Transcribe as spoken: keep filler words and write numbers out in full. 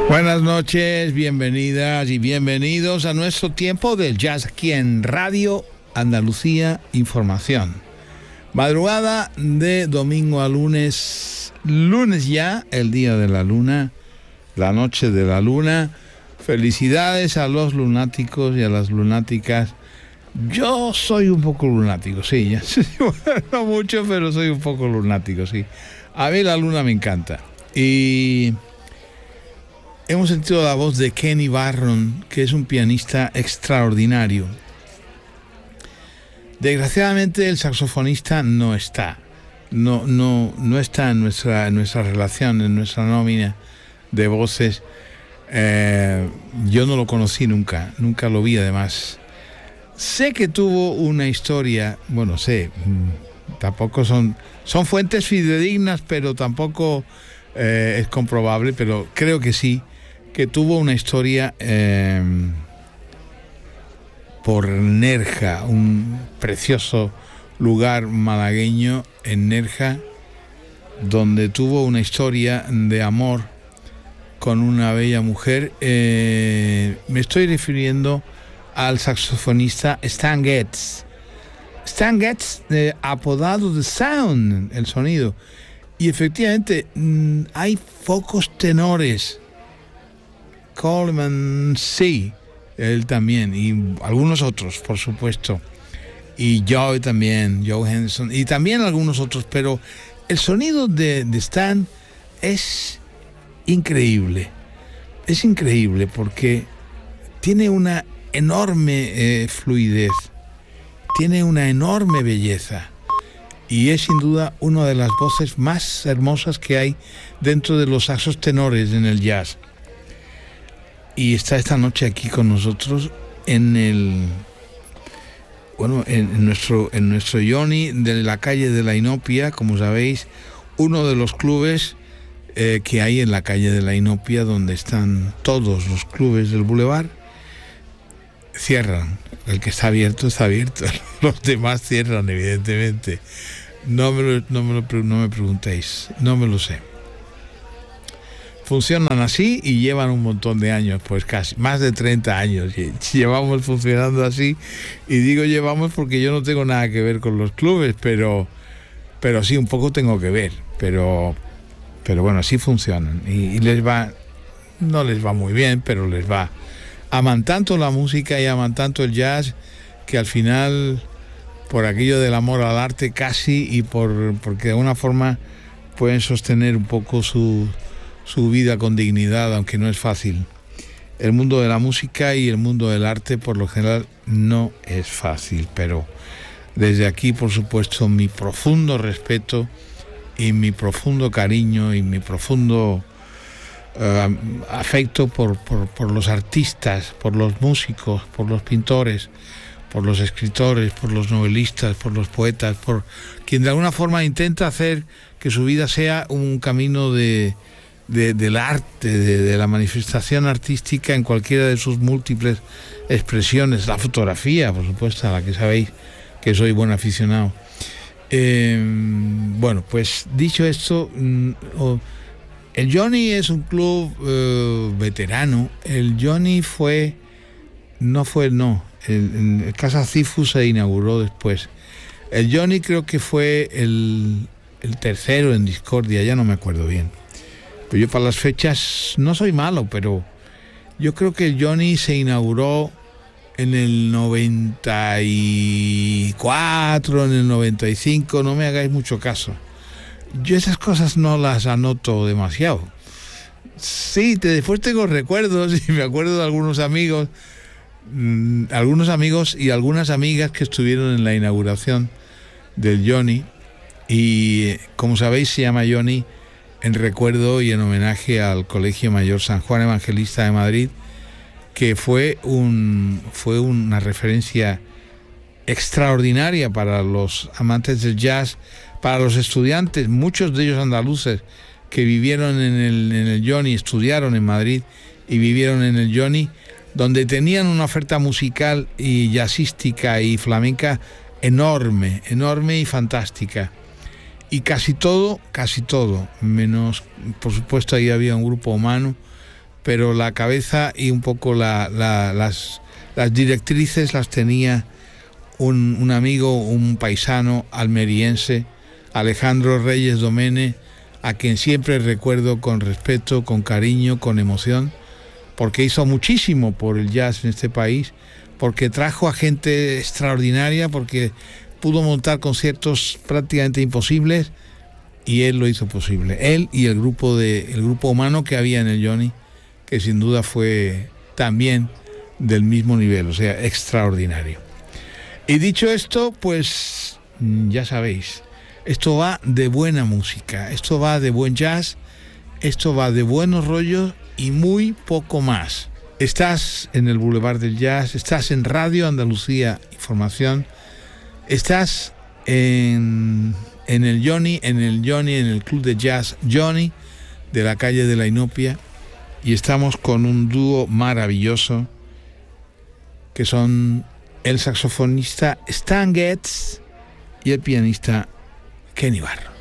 Buenas noches, bienvenidas y bienvenidos a nuestro tiempo del jazz aquí en Radio Andalucía Información. Madrugada de domingo a lunes, lunes ya, el día de la luna, la noche de la luna. Felicidades a los lunáticos y a las lunáticas. Yo soy un poco lunático, sí, ya sé, no mucho, pero soy un poco lunático, sí. A mí la luna me encanta. Y hemos sentido la voz de Kenny Barron, que es un pianista extraordinario. Desgraciadamente el saxofonista no está, no, no, no está en nuestra, en nuestra relación, en nuestra nómina de voces. Eh, yo no lo conocí nunca, nunca lo vi además. Sé que tuvo una historia, bueno, sé, tampoco son, son fuentes fidedignas, pero tampoco eh, es comprobable, pero creo que sí, que tuvo una historia eh, por Nerja, un precioso lugar malagueño en Nerja, donde tuvo una historia de amor con una bella mujer. Eh, me estoy refiriendo al saxofonista Stan Getz. Stan Getz, eh, apodado The Sound, el sonido. Y efectivamente, mmm, hay pocos tenores. Coleman, sí, él también, y algunos otros, por supuesto. Y Joe también, Joe Henderson, y también algunos otros, pero el sonido de, de Stan es increíble. Es increíble porque tiene una enorme eh, fluidez, tiene una enorme belleza y es sin duda una de las voces más hermosas que hay dentro de los saxos tenores en el jazz. Y está esta noche aquí con nosotros en el bueno en, en nuestro en nuestro Johnny de la calle de la Inopia, como sabéis, uno de los clubes eh, que hay en la calle de la Inopia, donde están todos los clubes del Boulevard. Cierran, el que está abierto está abierto, los demás cierran, evidentemente. No me lo, no me lo, no me preguntéis, no me lo sé. Funcionan así y llevan un montón de años, pues casi, más de treinta años llevamos funcionando así. Y digo llevamos porque yo no tengo nada que ver con los clubes, pero, pero sí, un poco tengo que ver, pero, pero bueno, así funcionan. Y, y les va, no les va muy bien, pero les va. Aman tanto la música y aman tanto el jazz que al final, por aquello del amor al arte casi, y por porque de alguna forma pueden sostener un poco su, su vida con dignidad, aunque no es fácil. El mundo de la música y el mundo del arte por lo general no es fácil, pero desde aquí, por supuesto, mi profundo respeto y mi profundo cariño y mi profundo Uh, afecto por, por, por los artistas, por los músicos, por los pintores, por los escritores, por los novelistas, por los poetas, por quien de alguna forma intenta hacer que su vida sea un camino de, de, del arte, de, de la manifestación artística en cualquiera de sus múltiples expresiones. La fotografía, por supuesto, a la que sabéis que soy buen aficionado. Eh, bueno, pues dicho esto, mm, oh, el Johnny es un club uh, veterano. El Johnny fue, no fue, no, el, el Casa Cifu se inauguró después. El Johnny creo que fue el, el tercero en Discordia, ya no me acuerdo bien. Pero yo para las fechas no soy malo, pero yo creo que el Johnny se inauguró en el noventa y cuatro, en el noventa y cinco, no me hagáis mucho caso. Yo esas cosas no las anoto demasiado. Sí, te, después tengo recuerdos y me acuerdo de algunos amigos, mmm, algunos amigos y algunas amigas que estuvieron en la inauguración del Johnny. Y como sabéis, se llama Johnny en recuerdo y en homenaje al Colegio Mayor San Juan Evangelista de Madrid, que fue un fue una referencia extraordinaria para los amantes del jazz, para los estudiantes, muchos de ellos andaluces que vivieron en el, en el Johnny, estudiaron en Madrid y vivieron en el Johnny, donde tenían una oferta musical y jazzística y flamenca enorme, enorme y fantástica. Y casi todo, casi todo, menos, por supuesto, ahí había un grupo humano pero la cabeza y un poco la, la, las, las directrices las tenía un, un amigo, un paisano almeriense, Alejandro Reyes Domene, a quien siempre recuerdo con respeto, con cariño, con emoción, porque hizo muchísimo por el jazz en este país, porque trajo a gente extraordinaria, porque pudo montar conciertos prácticamente imposibles y él lo hizo posible. Él y el grupo, de, el grupo humano que había en el Johnny, que sin duda fue también del mismo nivel, o sea, extraordinario. Y dicho esto, pues ya sabéis, esto va de buena música, esto va de buen jazz, esto va de buenos rollos y muy poco más. Estás en el Boulevard del Jazz, estás en Radio Andalucía Información, estás en, en el Johnny, en el Johnny, en el Club de Jazz Johnny de la calle de la Inopia, y estamos con un dúo maravilloso que son el saxofonista Stan Getz y el pianista Kenny Barron.